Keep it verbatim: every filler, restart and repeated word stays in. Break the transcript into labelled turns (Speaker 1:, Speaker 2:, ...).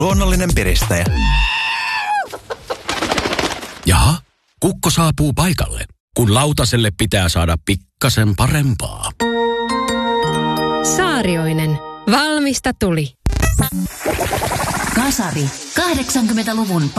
Speaker 1: luonnollinen piristäjä.
Speaker 2: Jaha, kukko saapuu paikalle, kun lautaselle pitää saada pikkasen parempaa.
Speaker 3: Saarioinen. Valmista tuli.
Speaker 4: Kasari. kahdeksankymmentäluvun